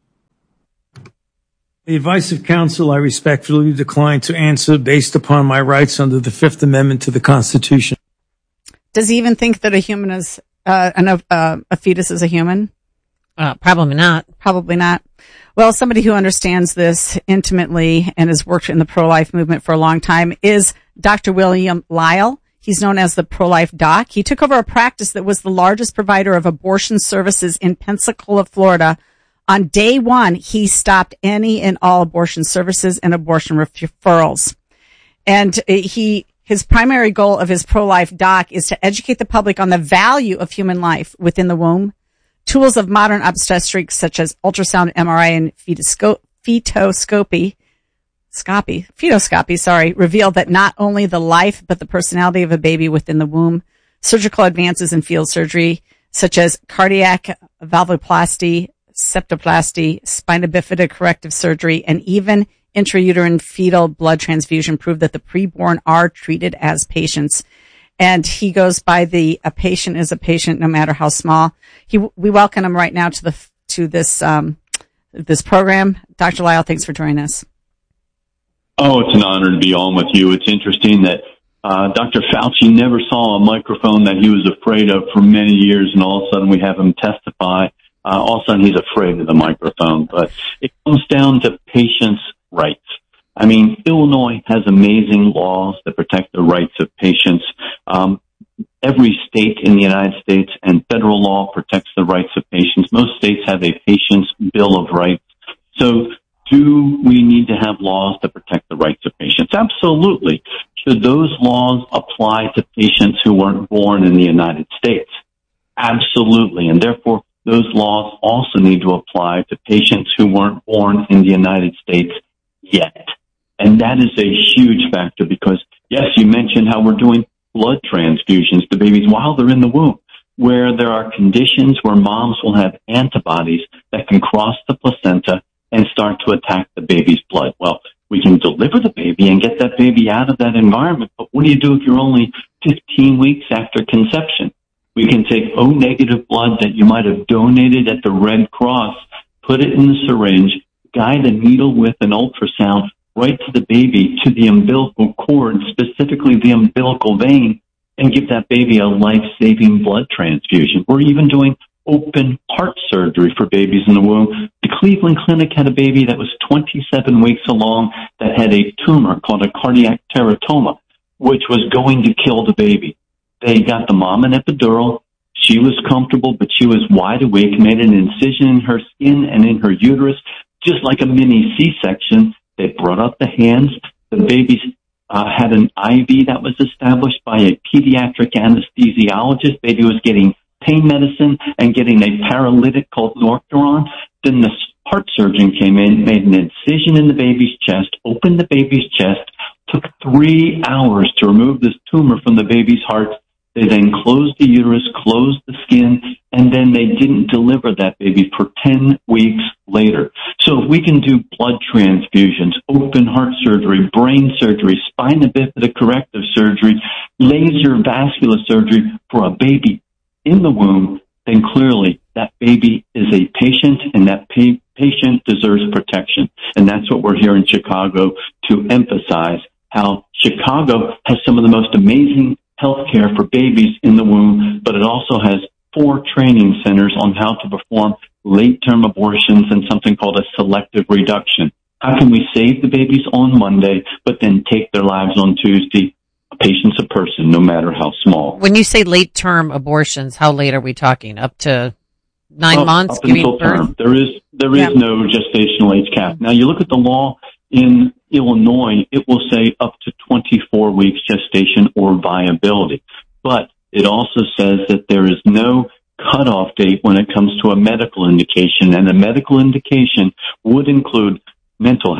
The advice of counsel I respectfully decline to answer based upon my rights under the Fifth Amendment to the Constitution. Does he even think that a human is, uh, an, uh, a fetus is a human? Uh, probably not. Probably not. Well, somebody who understands this intimately and has worked in the pro-life movement for a long time is Doctor William Lyle. He's known as the pro-life doc. He took over a practice that was the largest provider of abortion services in Pensacola, Florida. On day one, he stopped any and all abortion services and abortion referrals. And he, his primary goal of his pro-life doc is to educate the public on the value of human life within the womb. Tools of modern obstetrics such as ultrasound, M R I, and fetoscopy, fetoscopy, scopy, fetoscopy, sorry, reveal that not only the life, but the personality of a baby within the womb. Surgical advances in field surgery such as cardiac valvuloplasty, septoplasty, spina bifida corrective surgery, and even intrauterine fetal blood transfusion prove that the preborn are treated as patients. And he goes by the, a patient is a patient no matter how small. He, we welcome him right now to the, to this, um, this program. Doctor Lyle, thanks for joining us. Oh, it's an honor to be on with you. It's interesting that, uh, Doctor Fauci never saw a microphone that he was afraid of for many years, and all of a sudden we have him testify. Uh, all of a sudden he's afraid of the microphone, but it comes down to patients' rights. I mean, Illinois has amazing laws that protect the rights of patients. Um, every state in the United States and federal law protects the rights of patients. Most states have a patient's bill of rights. So do we need to have laws that protect the rights of patients? Absolutely. Should those laws apply to patients who weren't born in the United States? Absolutely. And therefore, those laws also need to apply to patients who weren't born in the United States yet. And that is a huge factor because, yes, you mentioned how we're doing blood transfusions to babies while they're in the womb, where there are conditions where moms will have antibodies that can cross the placenta and start to attack the baby's blood. Well, we can deliver the baby and get that baby out of that environment, but what do you do if you're only fifteen weeks after conception? We can take O negative blood that you might have donated at the Red Cross, put it in the syringe, guide a needle with an ultrasound right to the baby, to the umbilical cord, specifically the umbilical vein, and give that baby a life-saving blood transfusion. We're even doing open heart surgery for babies in the womb. The Cleveland Clinic had a baby that was twenty-seven weeks along that had a tumor called a cardiac teratoma, which was going to kill the baby. They got the mom an epidural. She was comfortable, but she was wide awake, made an incision in her skin and in her uterus, just like a mini C-section. They brought up the hands. The baby uh, had an I V that was established by a pediatric anesthesiologist. Baby was getting pain medicine and getting a paralytic called Norcuron. Then the heart surgeon came in, made an incision in the baby's chest, opened the baby's chest, took three hours to remove this tumor from the baby's heart. They then closed the uterus, closed the skin, and then they didn't deliver that baby for ten weeks later. So if we can do blood transfusions, open heart surgery, brain surgery, spina bifida corrective surgery, laser vascular surgery for a baby in the womb, then clearly that baby is a patient and that pa- patient deserves protection. And that's what we're here in Chicago to emphasize, how Chicago has some of the most amazing health care for babies in the womb, but it also has four training centers on how to perform late-term abortions and something called a selective reduction. How can we save the babies on Monday, but then take their lives on Tuesday? A patient's a person, no matter how small. When you say late-term abortions, how late are we talking? Up to nine up, months? Up until term. There is, there is yeah. no gestational age cap. Now, you look at the law in Illinois, it will say up to twenty-four weeks gestation or viability. But it also says that there is no cutoff date when it comes to a medical indication, and a medical indication would include mental health,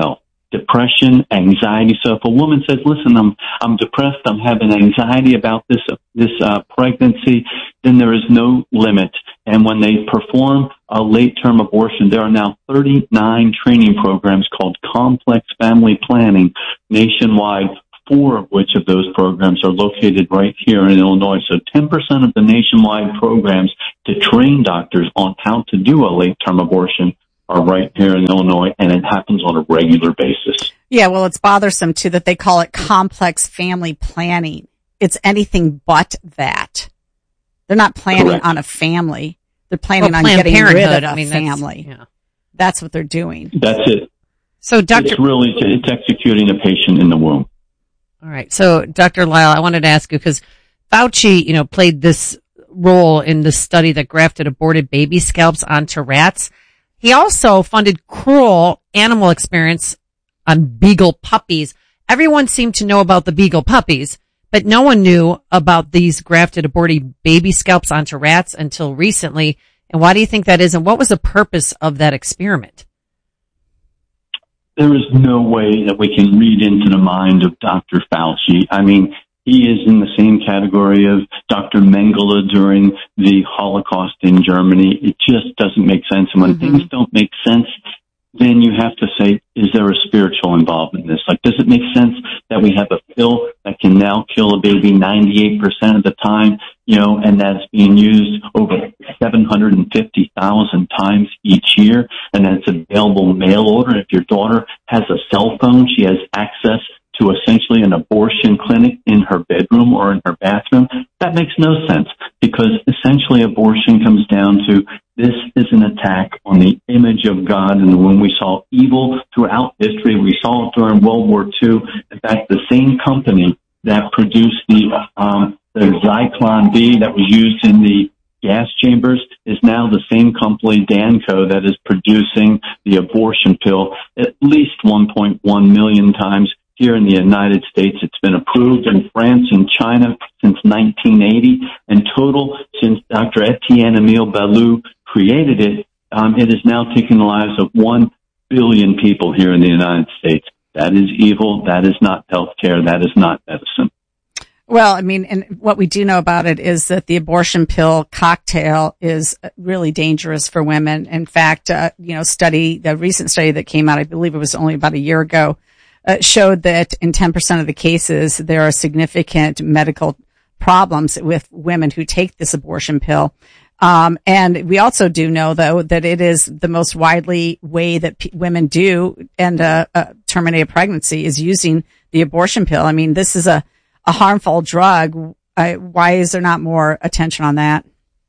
depression, anxiety. So if a woman says, listen, I'm, I'm depressed, I'm having anxiety about this, this, uh, pregnancy, then there is no limit. And when they perform a late-term abortion, there are now thirty-nine training programs called Complex Family Planning nationwide, four of which of those programs are located right here in Illinois. So ten percent of the nationwide programs to train doctors on how to do a late-term abortion are right here in Illinois, and it happens on a regular basis. Yeah, well, it's bothersome, too, that they call it complex family planning. It's anything but that. They're not planning Correct. on a family. They're planning well, on Planned getting Parenthood, rid of a I mean, family. That's, yeah. That's what they're doing. That's it. So, Doctor It's really, it's executing a patient in the womb. All right. So, Doctor Lyle, I wanted to ask you, because Fauci, you know, played this role in the study that grafted aborted baby scalps onto rats. He also funded cruel animal experiments on beagle puppies. Everyone seemed to know about the beagle puppies, but no one knew about these grafted aborted baby scalps onto rats until recently. And why do you think that is? And what was the purpose of that experiment? There is no way that we can read into the mind of Doctor Fauci. I mean, he is in the same category of Doctor Mengele during the Holocaust in Germany. It just doesn't make sense. And when mm-hmm. things don't make sense, then you have to say, is there a spiritual involvement in this? Like, does it make sense that we have a pill that can now kill a baby ninety-eight percent of the time, you know, and that's being used over seven hundred fifty thousand times each year, and that's available mail order? If your daughter has a cell phone, she has access to essentially an abortion clinic in her bedroom or in her bathroom. That makes no sense, because essentially abortion comes down to this is an attack on the image of God. And when we saw evil throughout history, we saw it during World War Two. In fact, the same company that produced the, um, the Zyklon B that was used in the gas chambers is now the same company, Danco, that is producing the abortion pill at least one point one million times. Here in the United States, it's been approved in France and China since nineteen eighty, and total since Doctor Etienne Emile Ballou created it, um, it has now taken the lives of one billion people here in the United States. That is evil. That is not healthcare. That is not medicine. Well, I mean, and what we do know about it is that the abortion pill cocktail is really dangerous for women. In fact, uh, you know, study, the recent study that came out, I believe it was only about a year ago, uh, showed that in ten percent of the cases, there are significant medical problems with women who take this abortion pill. Um, and we also do know, though, that it is the most widely way that p- women do and uh, uh, terminate a pregnancy is using the abortion pill. I mean, this is a, a harmful drug. I, why is there not more attention on that?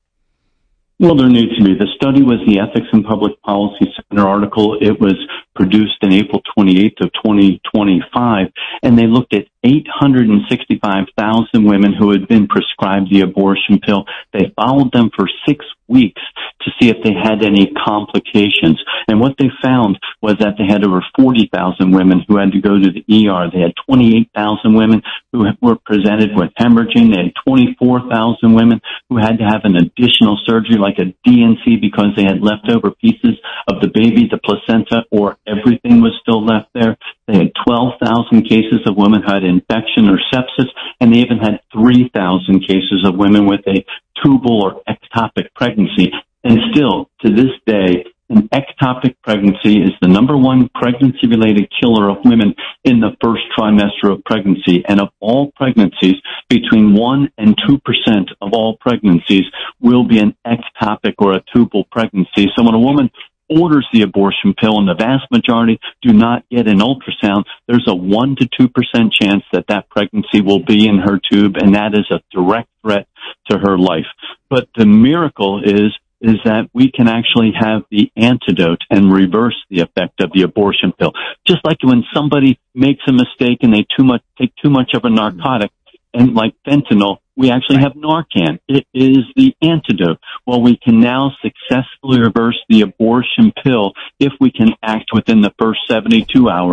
Well, there needs to be. The study was the Ethics and Public Policy Center article. It was produced in April twenty-eighth of twenty twenty-five, and they looked at eight hundred sixty-five thousand women who had been prescribed the abortion pill. They followed them for six weeks to see if they had any complications. And what they found was that they had over forty thousand women who had to go to the E R. They had twenty-eight thousand women who were presented with hemorrhaging. They had twenty-four thousand women who had to have an additional surgery like a D N C because they had leftover pieces of the baby, the placenta, or everything was still left there. They had twelve thousand cases of women who had infection or sepsis, and they even had three thousand cases of women with a tubal or ectopic pregnancy. And still, to this day, an ectopic pregnancy is the number one pregnancy-related killer of women in the first trimester of pregnancy. And of all pregnancies, between one and two percent of all pregnancies will be an ectopic or a tubal pregnancy. So when a woman orders the abortion pill, and the vast majority do not get an ultrasound, there's a one to two percent chance that that pregnancy will be in her tube, and that is a direct threat to her life. But the miracle is is that we can actually have the antidote and reverse the effect of the abortion pill. Just like when somebody makes a mistake and they too much take too much of a narcotic, and like fentanyl, we actually have Narcan. It is the antidote. Well, we can now successfully reverse the abortion pill if we can act within the first seventy-two hours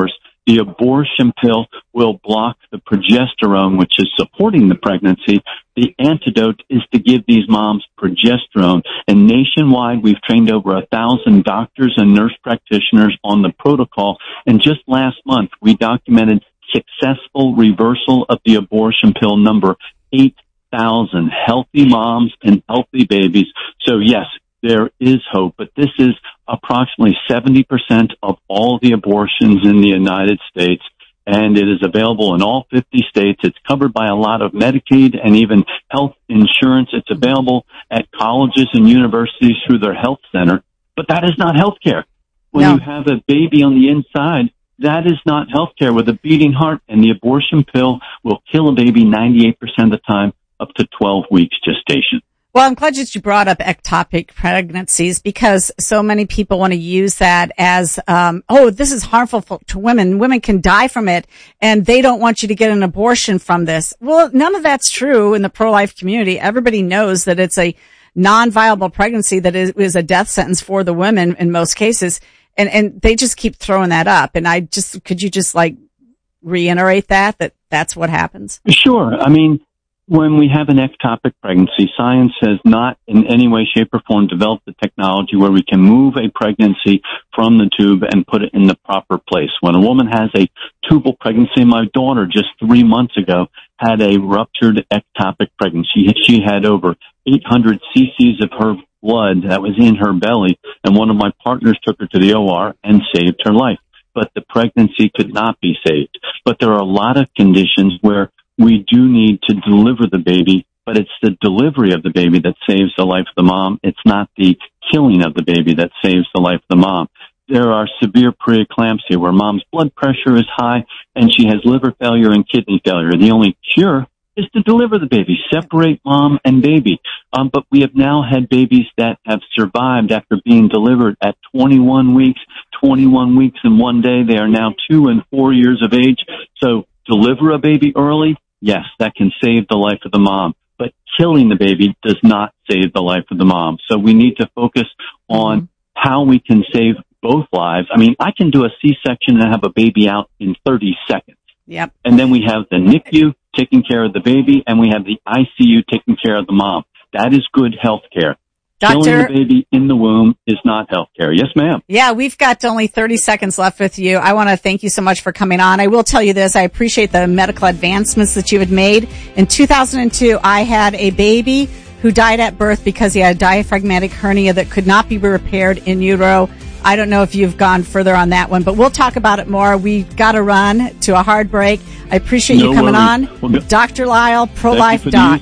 The abortion pill will block the progesterone, which is supporting the pregnancy. The antidote is to give these moms progesterone. And nationwide, we've trained over a thousand doctors and nurse practitioners on the protocol. And just last month, we documented successful reversal of the abortion pill number eight thousand healthy moms and healthy babies. So yes, there is hope, but this is approximately seventy percent of all the abortions in the United States, and it is available in all fifty states. It's covered by a lot of Medicaid and even health insurance. It's available at colleges and universities through their health center, but that is not health care. When No. you have a baby on the inside, that is not health care with a beating heart, and the abortion pill will kill a baby ninety-eight percent of the time up to twelve weeks gestation. Well, I'm glad that you brought up ectopic pregnancies because so many people want to use that as, um, oh, this is harmful for, to women. Women can die from it, and they don't want you to get an abortion from this. Well, none of that's true in the pro-life community. Everybody knows that it's a non-viable pregnancy that is, is a death sentence for the women in most cases, and and they just keep throwing that up. And I just, could you just like reiterate that, that that's what happens? Sure. I mean, when we have an ectopic pregnancy, science has not in any way, shape, or form developed the technology where we can move a pregnancy from the tube and put it in the proper place. When a woman has a tubal pregnancy, my daughter just three months ago had a ruptured ectopic pregnancy. She had over eight hundred cc's of her blood that was in her belly, and one of my partners took her to the O R and saved her life. But the pregnancy could not be saved. But there are a lot of conditions where we do need to deliver the baby, but it's the delivery of the baby that saves the life of the mom. It's not the killing of the baby that saves the life of the mom. There are severe preeclampsia where mom's blood pressure is high and she has liver failure and kidney failure. The only cure is to deliver the baby, separate mom and baby. Um, but we have now had babies that have survived after being delivered at twenty-one weeks, twenty-one weeks in one day. They are now two and four years of age. So deliver a baby early. Yes, that can save the life of the mom, but killing the baby does not save the life of the mom. So we need to focus on mm-hmm. how we can save both lives. I mean, I can do a C-section and have a baby out in thirty seconds. Yep. And then we have the N I C U taking care of the baby, and we have the I C U taking care of the mom. That is good health care. Doctor, killing the baby in the womb is not health care. Yes, ma'am. Yeah, we've got only thirty seconds left with you. I want to thank you so much for coming on. I will tell you this. I appreciate the medical advancements that you had made. In two thousand two, I had a baby who died at birth because he had a diaphragmatic hernia that could not be repaired in utero. I don't know if you've gone further on that one, but we'll talk about it more. We've got to run to a hard break. I appreciate no you coming worries. on. We'll go- Doctor Lisle, Pro-Life Doc.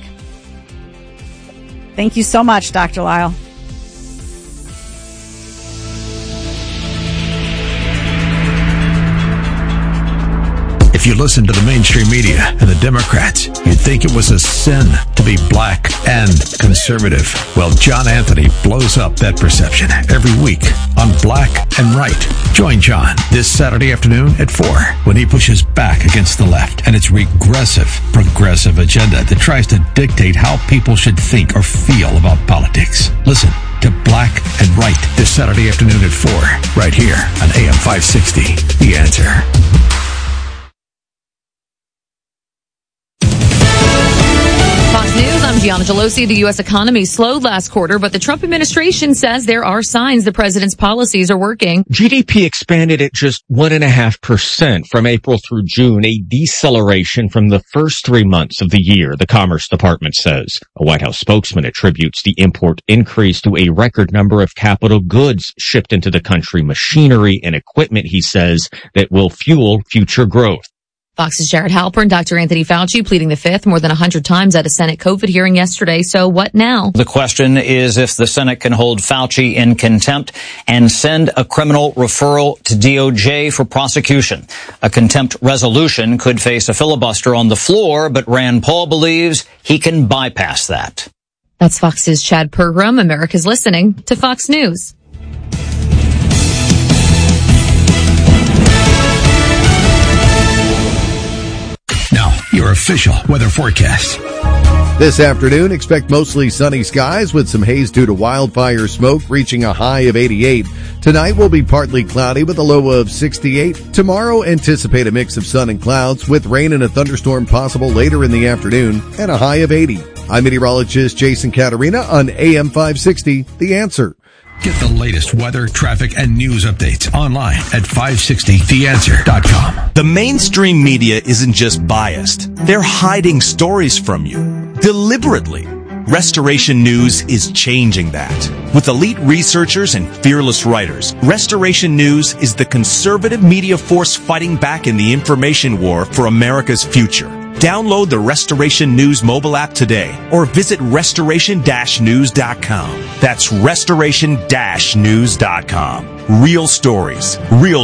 Thank you so much, Doctor Lisle. If you listen to the mainstream media and the Democrats, you'd think it was a sin to be black and conservative. Well, John Anthony blows up that perception every week on Black and Right. Join John this Saturday afternoon at four when he pushes back against the left and its regressive, progressive agenda that tries to dictate how people should think or feel about politics. Listen to Black and Right this Saturday afternoon at four, right here on A M five sixty. The Answer. Fox News, I'm Gianna Gelosi. The U S economy slowed last quarter, but the Trump administration says there are signs the president's policies are working. G D P expanded at just one and a half percent from April through June, a deceleration from the first three months of the year, the Commerce Department says. A White House spokesman attributes the import increase to a record number of capital goods shipped into the country, machinery and equipment, he says, that will fuel future growth. Fox's Jared Halpern, Doctor Anthony Fauci pleading the fifth more than one hundred times at a Senate COVID hearing yesterday. So what now? The question is if the Senate can hold Fauci in contempt and send a criminal referral to D O J for prosecution. A contempt resolution could face a filibuster on the floor, but Rand Paul believes he can bypass that. That's Fox's Chad Pergram. America's listening to Fox News. Now, your official weather forecast. This afternoon, expect mostly sunny skies with some haze due to wildfire smoke reaching a high of eighty-eight. Tonight will be partly cloudy with a low of sixty-eight. Tomorrow, anticipate a mix of sun and clouds with rain and a thunderstorm possible later in the afternoon and a high of eighty. I'm meteorologist Jason Caterina on A M five sixty, The Answer. Get the latest weather, traffic, and news updates online at five sixty the answer dot com. The mainstream media isn't just biased. They're hiding stories from you. Deliberately. Restoration News is changing that. With elite researchers and fearless writers, Restoration News is the conservative media force fighting back in the information war for America's future. Download the Restoration News mobile app today or visit restoration dash news dot com. That's restoration dash news dot com. Real stories, real